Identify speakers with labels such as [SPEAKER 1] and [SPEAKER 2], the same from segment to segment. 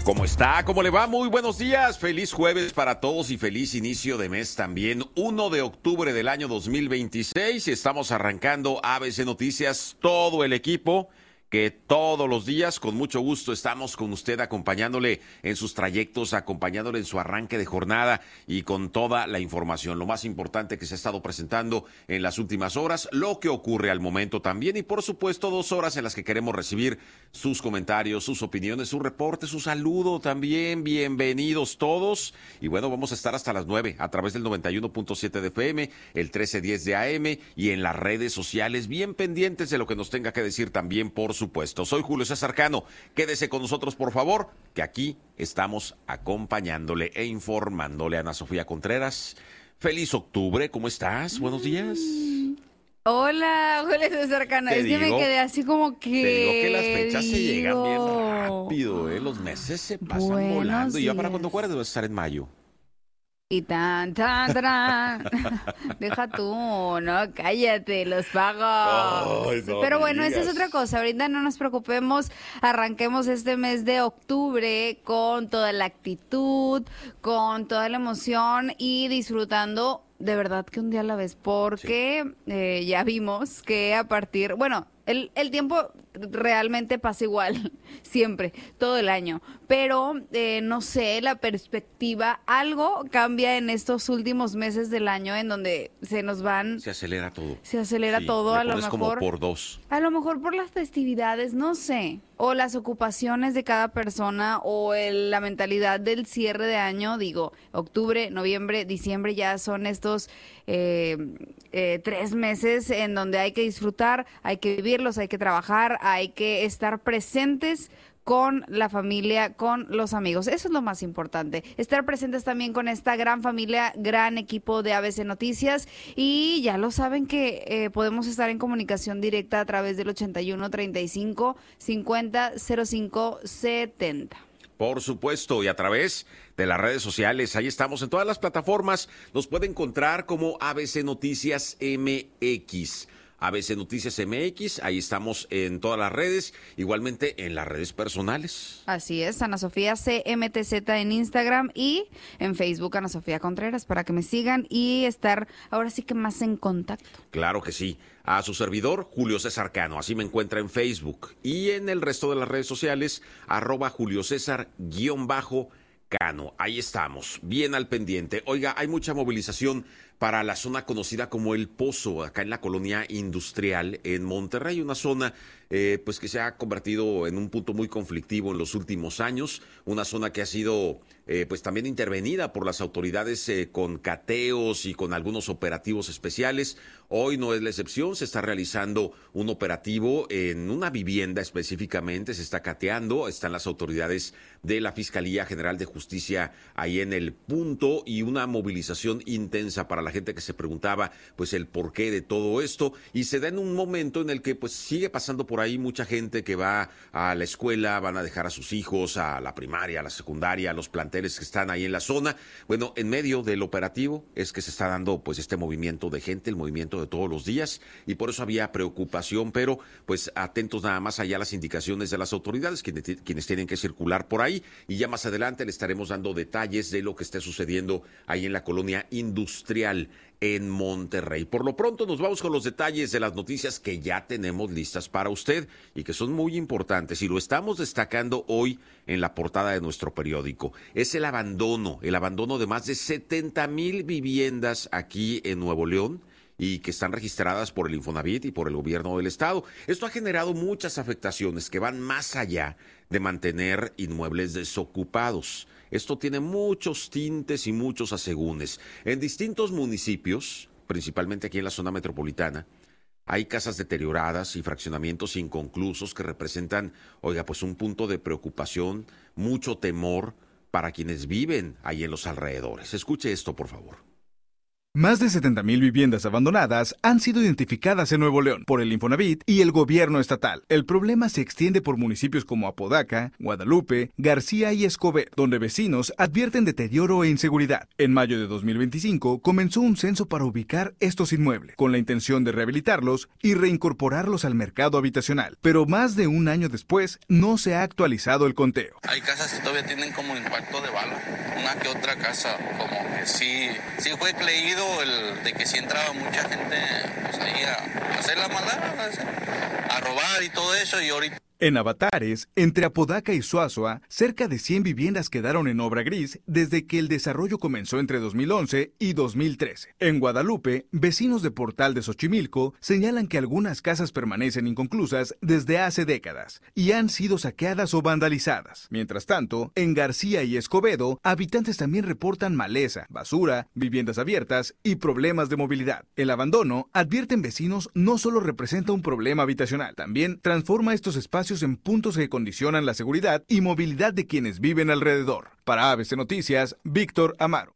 [SPEAKER 1] ¿Cómo está? ¿Cómo le va? Muy buenos días. Feliz jueves para todos y feliz inicio de mes también. 1 de octubre del año 2026. Estamos arrancando ABC Noticias, todo el equipo que todos los días, con mucho gusto, estamos con usted acompañándole en sus trayectos, acompañándole en su arranque de jornada y con toda la información. Lo más importante que se ha estado presentando en las últimas horas, lo que ocurre al momento también y, por supuesto, 2 horas en las que queremos recibir sus comentarios, sus opiniones, su reporte, su saludo también. Bienvenidos todos. Y bueno, vamos a estar hasta las 9 a través del 91.7 de FM, el 1310 de AM y en las redes sociales, bien pendientes de lo que nos tenga que decir también, por supuesto. Soy Julio César Cano. Quédese con nosotros, por favor, que aquí estamos acompañándole e informándole. Ana Sofía Contreras, feliz octubre, ¿cómo estás? Buenos días.
[SPEAKER 2] Hola, Julio César Cano. Es que me quedé así como que...
[SPEAKER 1] Te digo que las fechas se llegan bien rápido, los meses se pasan volando. Y ya para cuando acuerdes vas a estar en mayo.
[SPEAKER 2] Y tan. Deja tú, no, cállate, los pagos.
[SPEAKER 1] Ay, no.
[SPEAKER 2] Pero bueno, esa es otra cosa. Ahorita no nos preocupemos. Arranquemos este mes de octubre con toda la actitud, con toda la emoción y disfrutando de verdad que un día a la vez. Porque ya vimos que a partir... Bueno, el tiempo realmente pasa igual, siempre, todo el año. Pero, no sé, la perspectiva, algo cambia en estos últimos meses del año en donde se nos van...
[SPEAKER 1] Se acelera todo.
[SPEAKER 2] Se acelera todo, a lo mejor...
[SPEAKER 1] como por 2.
[SPEAKER 2] A lo mejor por las festividades, no sé. O las ocupaciones de cada persona o la mentalidad del cierre de año. Digo, octubre, noviembre, diciembre ya son estos 3 meses en donde hay que disfrutar, hay que vivirlos, hay que trabajar, hay que estar presentes con la familia, con los amigos. Eso es lo más importante. Estar presentes también con esta gran familia, gran equipo de ABC Noticias. Y ya lo saben que podemos estar en comunicación directa a través del 81 35 50 05 70.
[SPEAKER 1] Por supuesto, y a través de las redes sociales, ahí estamos en todas las plataformas. Nos puede encontrar como ABC Noticias MX. ABC Noticias MX, ahí estamos en todas las redes, igualmente en las redes personales.
[SPEAKER 2] Así es, Ana Sofía CMTZ en Instagram y en Facebook Ana Sofía Contreras, para que me sigan y estar ahora sí que más en contacto.
[SPEAKER 1] Claro que sí. A su servidor, Julio César Cano, así me encuentra en Facebook. Y en el resto de las redes sociales, @JulioCésar_Cano. Ahí estamos, bien al pendiente. Oiga, hay mucha movilización para la zona conocida como El Pozo, acá en la colonia industrial en Monterrey, una zona pues que se ha convertido en un punto muy conflictivo en los últimos años, una zona que ha sido pues también intervenida por las autoridades con cateos y con algunos operativos especiales. Hoy no es la excepción, se está realizando un operativo en una vivienda específicamente, se está cateando, están las autoridades de la Fiscalía General de Justicia ahí en el punto y una movilización intensa para la gente que se preguntaba pues el porqué de todo esto, y se da en un momento en el que pues sigue pasando por ahí mucha gente que va a la escuela, van a dejar a sus hijos a la primaria, a la secundaria, a los planteles que están ahí en la zona. Bueno, en medio del operativo es que se está dando pues este movimiento de gente, el movimiento de todos los días, y por eso había preocupación, pero pues atentos nada más allá a las indicaciones de las autoridades, quienes tienen que circular por ahí, y ya más adelante le estaremos dando detalles de lo que esté sucediendo ahí en la colonia industrial en Monterrey. Por lo pronto nos vamos con los detalles de las noticias que ya tenemos listas para usted y que son muy importantes, y lo estamos destacando hoy en la portada de nuestro periódico. Es el abandono de más de 70,000 viviendas aquí en Nuevo León y que están registradas por el Infonavit y por el gobierno del estado. Esto ha generado muchas afectaciones que van más allá de mantener inmuebles desocupados. Esto tiene muchos tintes y muchos asegúnes. En distintos municipios, principalmente aquí en la zona metropolitana, hay casas deterioradas y fraccionamientos inconclusos que representan, pues un punto de preocupación, mucho temor para quienes viven ahí en los alrededores. Escuche esto, por favor.
[SPEAKER 3] Más de 70,000 viviendas abandonadas han sido identificadas en Nuevo León por el Infonavit y el gobierno estatal. El problema se extiende por municipios como Apodaca, Guadalupe, García y Escobedo, donde vecinos advierten deterioro e inseguridad. En mayo de 2025 comenzó un censo para ubicar estos inmuebles, con la intención de rehabilitarlos y reincorporarlos al mercado habitacional. Pero más de un año después, no se ha actualizado el conteo.
[SPEAKER 4] Hay casas que todavía tienen como impacto de bala. Una que otra casa, como que sí fue creído el de que sí entraba mucha gente pues ahí a hacer la maldad, a robar y todo eso, y ahorita...
[SPEAKER 3] En Avatares, entre Apodaca y Suazua, cerca de 100 viviendas quedaron en obra gris desde que el desarrollo comenzó entre 2011 y 2013. En Guadalupe, vecinos de Portal de Xochimilco señalan que algunas casas permanecen inconclusas desde hace décadas y han sido saqueadas o vandalizadas. Mientras tanto, en García y Escobedo, habitantes también reportan maleza, basura, viviendas abiertas y problemas de movilidad. El abandono, advierten vecinos, no solo representa un problema habitacional, también transforma estos espacios en puntos que condicionan la seguridad y movilidad de quienes viven alrededor. Para ABC Noticias, Víctor Amaro.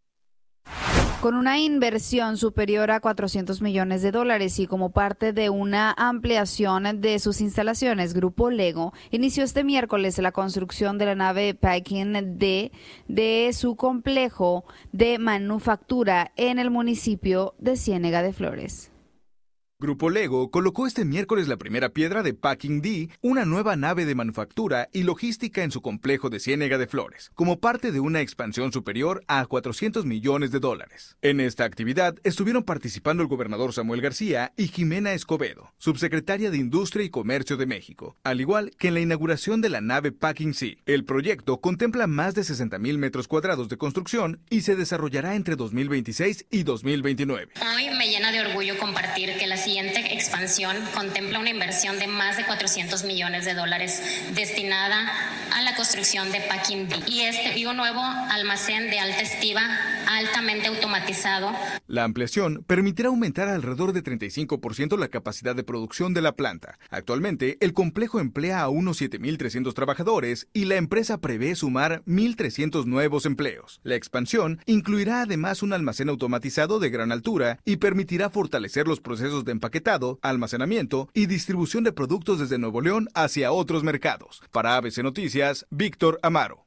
[SPEAKER 2] Con una inversión superior a $400 millones y como parte de una ampliación de sus instalaciones, Grupo Lego inició este miércoles la construcción de la nave Packing D de su complejo de manufactura en el municipio de Ciénega de Flores.
[SPEAKER 3] Grupo Lego colocó este miércoles la primera piedra de Packing D, una nueva nave de manufactura y logística en su complejo de Ciénega de Flores, como parte de una expansión superior a $400 millones. En esta actividad estuvieron participando el gobernador Samuel García y Jimena Escobedo, subsecretaria de Industria y Comercio de México, al igual que en la inauguración de la nave Packing C. El proyecto contempla más de 60,000 metros cuadrados de construcción y se desarrollará entre 2026 y 2029.
[SPEAKER 5] Hoy me llena de orgullo compartir que la siguiente expansión contempla una inversión de más de $400 millones destinada a la construcción de Packing D y un nuevo almacén de alta estiva altamente automatizado.
[SPEAKER 3] La ampliación permitirá aumentar alrededor de 35% la capacidad de producción de la planta. Actualmente, el complejo emplea a unos 7,300 trabajadores y la empresa prevé sumar 1,300 nuevos empleos. La expansión incluirá además un almacén automatizado de gran altura y permitirá fortalecer los procesos de empaquetado, almacenamiento y distribución de productos desde Nuevo León hacia otros mercados. Para ABC Noticias, Víctor Amaro.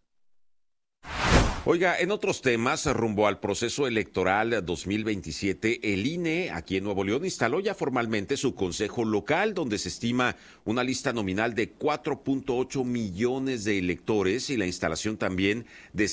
[SPEAKER 1] Oiga, en otros temas, rumbo al proceso electoral 2027, el INE aquí en Nuevo León instaló ya formalmente su consejo local, donde se estima una lista nominal de 4.8 millones de electores y la instalación también de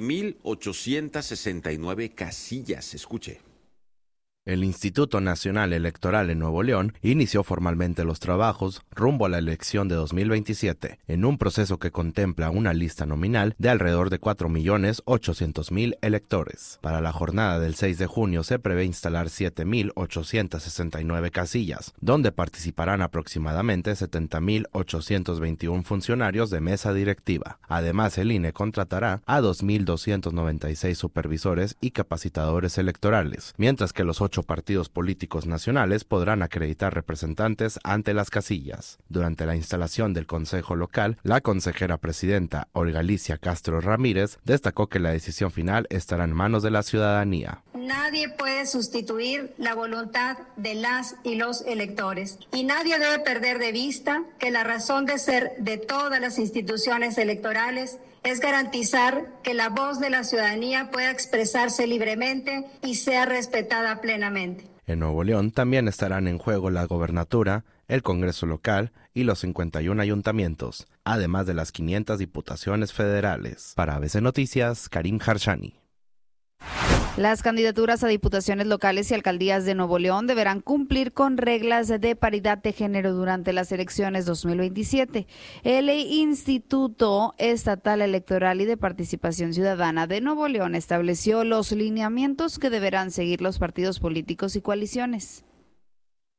[SPEAKER 1] 7,869 casillas. Escuche.
[SPEAKER 6] El Instituto Nacional Electoral en Nuevo León inició formalmente los trabajos rumbo a la elección de 2027, en un proceso que contempla una lista nominal de alrededor de 4,800,000 electores. Para la jornada del 6 de junio se prevé instalar 7,869 casillas, donde participarán aproximadamente 70,821 funcionarios de mesa directiva. Además, el INE contratará a 2,296 supervisores y capacitadores electorales, mientras que los 8 partidos políticos nacionales podrán acreditar representantes ante las casillas. Durante la instalación del Consejo Local, la consejera presidenta Olga Alicia Castro Ramírez destacó que la decisión final estará en manos de la ciudadanía.
[SPEAKER 7] Nadie puede sustituir la voluntad de las y los electores y nadie debe perder de vista que la razón de ser de todas las instituciones electorales es garantizar que la voz de la ciudadanía pueda expresarse libremente y sea respetada plenamente.
[SPEAKER 6] En Nuevo León también estarán en juego la gobernatura, el Congreso local y los 51 ayuntamientos, además de las 500 diputaciones federales. Para ABC Noticias, Karim Harshani.
[SPEAKER 2] Las candidaturas a diputaciones locales y alcaldías de Nuevo León deberán cumplir con reglas de paridad de género durante las elecciones 2027. El Instituto Estatal Electoral y de Participación Ciudadana de Nuevo León estableció los lineamientos que deberán seguir los partidos políticos y coaliciones.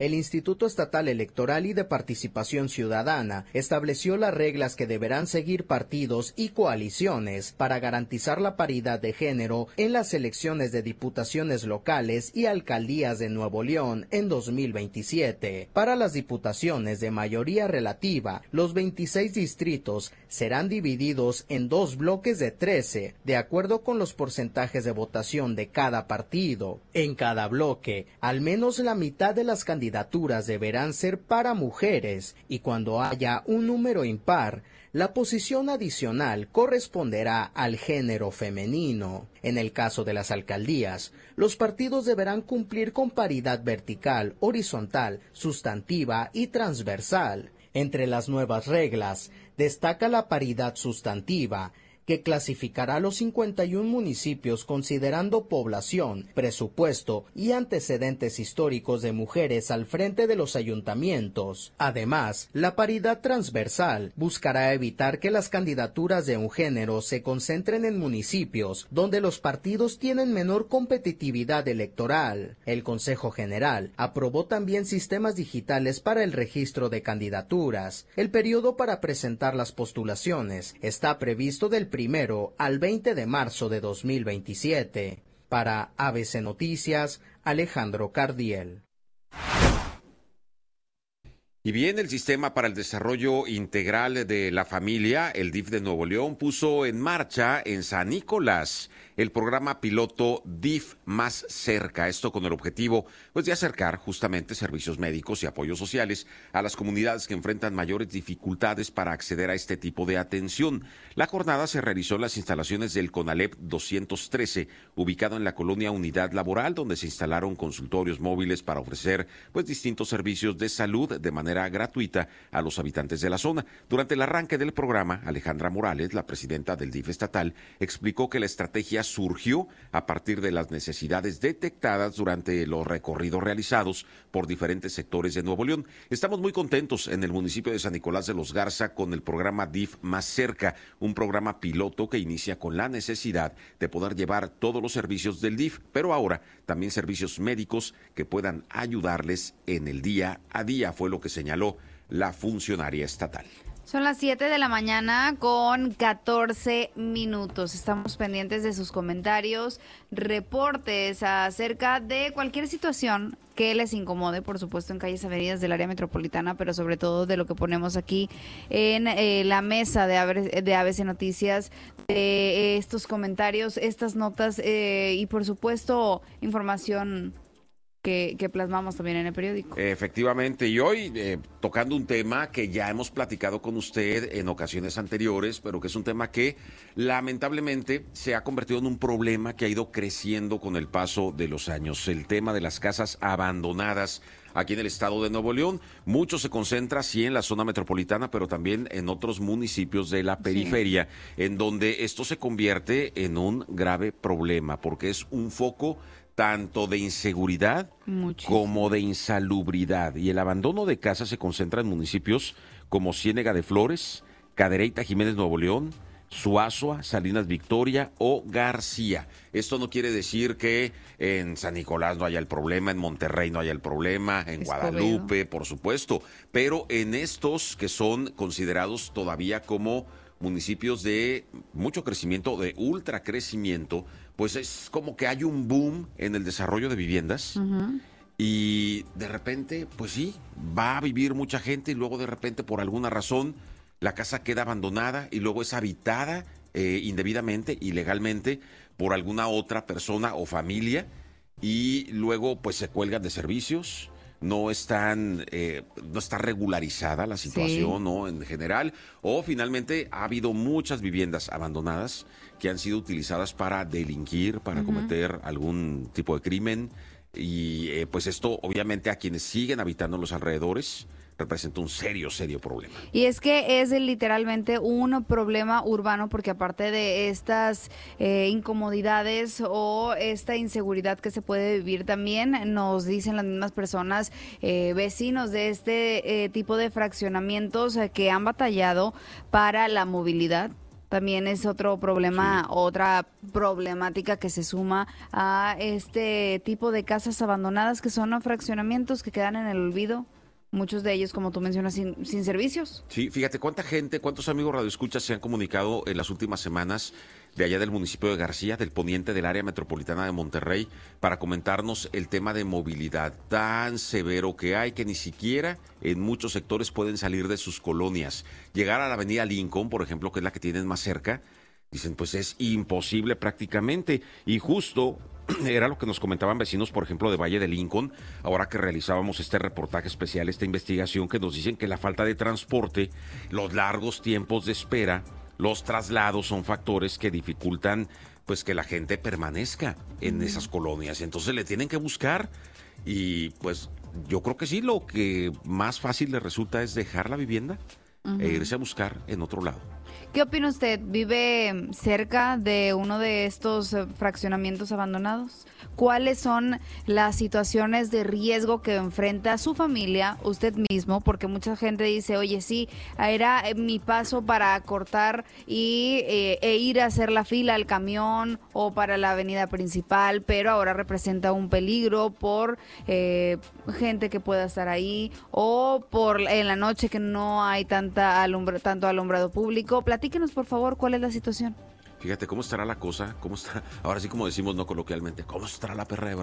[SPEAKER 8] El Instituto Estatal Electoral y de Participación Ciudadana estableció las reglas que deberán seguir partidos y coaliciones para garantizar la paridad de género en las elecciones de diputaciones locales y alcaldías de Nuevo León en 2027. Para las diputaciones de mayoría relativa, los 26 distritos serán divididos en 2 bloques de 13, de acuerdo con los porcentajes de votación de cada partido. En cada bloque, al menos la mitad de las candidaturas deberán ser para mujeres, y cuando haya un número impar, la posición adicional corresponderá al género femenino. En el caso de las alcaldías, los partidos deberán cumplir con paridad vertical, horizontal, sustantiva y transversal. Entre las nuevas reglas, destaca la paridad sustantiva, que clasificará los 51 municipios considerando población, presupuesto y antecedentes históricos de mujeres al frente de los ayuntamientos. Además, la paridad transversal buscará evitar que las candidaturas de un género se concentren en municipios donde los partidos tienen menor competitividad electoral. El Consejo General aprobó también sistemas digitales para el registro de candidaturas. El periodo para presentar las postulaciones está previsto del 1 al 20 de marzo de 2027. Para ABC Noticias, Alejandro Cardiel.
[SPEAKER 1] Y bien, el Sistema para el Desarrollo Integral de la Familia, el DIF de Nuevo León, puso en marcha en San Nicolás el programa piloto DIF Más Cerca, esto con el objetivo pues de acercar justamente servicios médicos y apoyos sociales a las comunidades que enfrentan mayores dificultades para acceder a este tipo de atención. La jornada se realizó en las instalaciones del CONALEP 213, ubicado en la colonia Unidad Laboral, donde se instalaron consultorios móviles para ofrecer pues distintos servicios de salud de manera gratuita a los habitantes de la zona. Durante el arranque del programa, Alejandra Morales, la presidenta del DIF estatal, explicó que la estrategia surgió a partir de las necesidades detectadas durante los recorridos realizados por diferentes sectores de Nuevo León. Estamos muy contentos en el municipio de San Nicolás de los Garza con el programa DIF Más Cerca, un programa piloto que inicia con la necesidad de poder llevar todos los servicios del DIF, pero ahora también servicios médicos que puedan ayudarles en el día a día, fue lo que señaló la funcionaria estatal.
[SPEAKER 2] Son las 7 de la mañana con 14 minutos. Estamos pendientes de sus comentarios, reportes acerca de cualquier situación que les incomode, por supuesto, en calles, avenidas del área metropolitana, pero sobre todo de lo que ponemos aquí en la mesa de ABC Noticias, de estos comentarios, estas notas y, por supuesto, información que plasmamos también en el periódico.
[SPEAKER 1] Efectivamente, y hoy tocando un tema que ya hemos platicado con usted en ocasiones anteriores, pero que es un tema que lamentablemente se ha convertido en un problema que ha ido creciendo con el paso de los años. El tema de las casas abandonadas aquí en el estado de Nuevo León. Mucho se concentra, sí, en la zona metropolitana, pero también en otros municipios de la periferia, sí, en donde esto se convierte en un grave problema, porque es un foco tanto de inseguridad como de insalubridad. Y el abandono de casas se concentra en municipios como Ciénega de Flores, Cadereyta, Jiménez, Nuevo León, Suazua, Salinas Victoria o García. Esto no quiere decir que en San Nicolás no haya el problema, en Monterrey no haya el problema, en Guadalupe, por supuesto, pero en estos que son considerados todavía como municipios de mucho crecimiento, de ultra crecimiento, pues es como que hay un boom en el desarrollo de viviendas. Y de repente, pues sí, va a vivir mucha gente y luego de repente por alguna razón la casa queda abandonada y luego es habitada indebidamente, ilegalmente, por alguna otra persona o familia y luego pues se cuelgan de servicios. No está regularizada la situación, sí, ¿no? En general, o finalmente ha habido muchas viviendas abandonadas que han sido utilizadas para delinquir, para cometer algún tipo de crimen, y pues esto obviamente a quienes siguen habitando en los alrededores representa un serio problema.
[SPEAKER 2] Y es que es literalmente un problema urbano, porque aparte de estas incomodidades o esta inseguridad que se puede vivir, también nos dicen las mismas personas, vecinos de este tipo de fraccionamientos, que han batallado para la movilidad, también es otro problema, otra problemática que se suma a este tipo de casas abandonadas que son fraccionamientos que quedan en el olvido. Muchos de ellos, como tú mencionas, sin servicios.
[SPEAKER 1] Sí, fíjate cuántos amigos radioescuchas se han comunicado en las últimas semanas de allá del municipio de García, del poniente del área metropolitana de Monterrey, para comentarnos el tema de movilidad tan severo que hay que ni siquiera en muchos sectores pueden salir de sus colonias. Llegar a la avenida Lincoln, por ejemplo, que es la que tienen más cerca, dicen, pues es imposible prácticamente. Y justo era lo que nos comentaban vecinos, por ejemplo, de Valle de Lincoln, ahora que realizábamos este reportaje especial, esta investigación, que nos dicen que la falta de transporte, los largos tiempos de espera, los traslados son factores que dificultan pues que la gente permanezca en esas colonias. Entonces le tienen que buscar y pues yo creo que sí, lo que más fácil le resulta es dejar la vivienda e irse a buscar en otro lado.
[SPEAKER 2] ¿Qué opina usted? ¿Vive cerca de uno de estos fraccionamientos abandonados? ¿Cuáles son las situaciones de riesgo que enfrenta su familia, usted mismo? Porque mucha gente dice, oye, sí, era mi paso para cortar e ir a hacer la fila al camión o para la avenida principal, pero ahora representa un peligro por gente que pueda estar ahí o por en la noche que no hay tanto alumbrado público. Platíquenos, por favor, ¿cuál es la situación?
[SPEAKER 1] Fíjate cómo estará la cosa, cómo está, ahora sí como decimos no coloquialmente, cómo estará la perra de